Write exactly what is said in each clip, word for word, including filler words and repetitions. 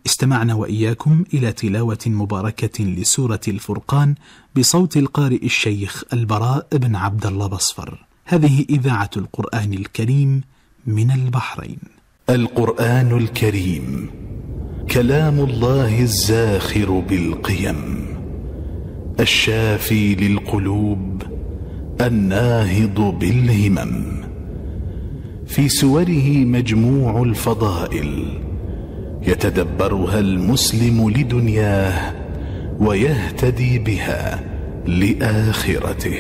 استمعنا وإياكم إلى تلاوة مباركة لسورة الفرقان بصوت القارئ الشيخ البراء بن عبد الله بصفر. هذه إذاعة القرآن الكريم من البحرين. القرآن الكريم كلام الله الزاخر بالقيم، الشافي للقلوب، الناهض بالهمم. في سوره مجموع الفضائل يتدبرها المسلم لدنياه ويهتدي بها لآخرته.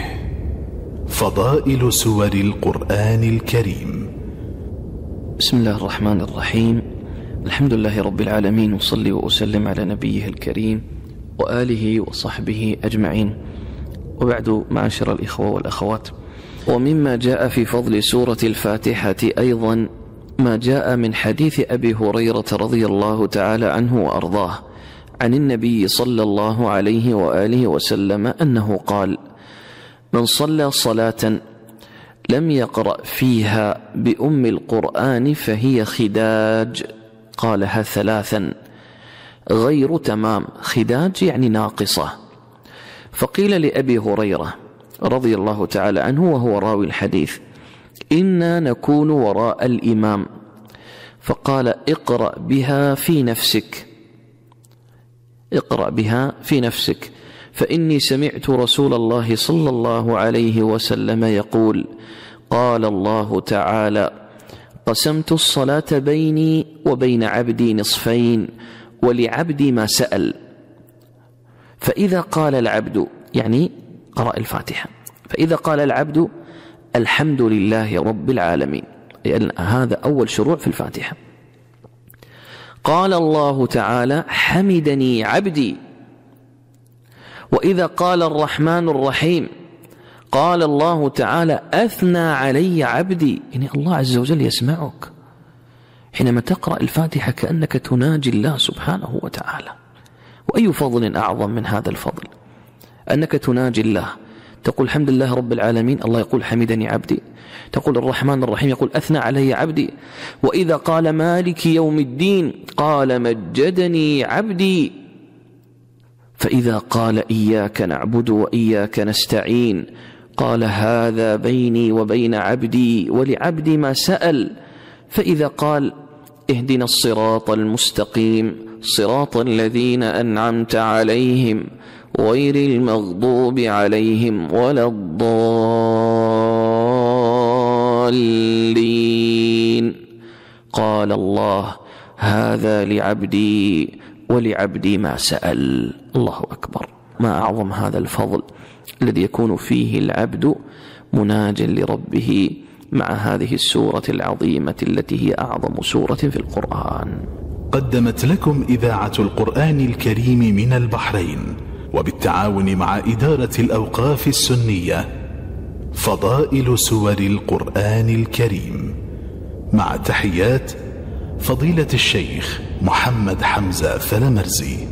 فضائل سور القرآن الكريم. بسم الله الرحمن الرحيم. الحمد لله رب العالمين، وصلي وأسلم على نبيه الكريم وآله وصحبه أجمعين، وبعد، معاشر الإخوة والأخوات، ومما جاء في فضل سورة الفاتحة أيضا ما جاء من حديث أبي هريرة رضي الله تعالى عنه وأرضاه عن النبي صلى الله عليه وآله وسلم أنه قال: من صلى صلاة لم يقرأ فيها بأم القرآن فهي خداج، قالها ثلاثا، غير تمام. خداج يعني ناقصة. فقيل لأبي هريرة رضي الله تعالى عنه وهو راوي الحديث: إنا نكون وراء الإمام، فقال: اقرأ بها في نفسك، اقرأ بها في نفسك، فإني سمعت رسول الله صلى الله عليه وسلم يقول: قال الله تعالى: قسمت الصلاة بيني وبين عبدي نصفين، ولعبدي ما سأل. فإذا قال العبد، يعني قرأ الفاتحة، فإذا قال العبد: الحمد لله رب العالمين، يعني هذا أول شروع في الفاتحة، قال الله تعالى: حمدني عبدي. وإذا قال الرحمن الرحيم، قال الله تعالى: أثنى علي عبدي، يعني الله عز وجل يسمعك. حينما تقرأ الفاتحة كأنك تناجي الله سبحانه وتعالى. وأي فضل أعظم من هذا الفضل، أنك تناجي الله، تقول الحمد لله رب العالمين، الله يقول حمدني عبدي، تقول الرحمن الرحيم، يقول أثنى علي عبدي. وإذا قال مالك يوم الدين، قال مجدني عبدي. فإذا قال إياك نعبد وإياك نستعين، قال هذا بيني وبين عبدي ولعبدي ما سأل. فإذا قال اهدنا الصراط المستقيم صراط الذين أنعمت عليهم غير المغضوب عليهم ولا الضالين، قال الله هذا لعبدي ولعبدي ما سأل. الله أكبر. ما أعظم هذا الفضل الذي يكون فيه العبد مناجا لربه مع هذه السورة العظيمة التي هي أعظم سورة في القرآن. قدمت لكم إذاعة القرآن الكريم من البحرين وبالتعاون مع إدارة الأوقاف السنية فضائل سور القرآن الكريم، مع تحيات فضيلة الشيخ محمد حمزة فلمرزي.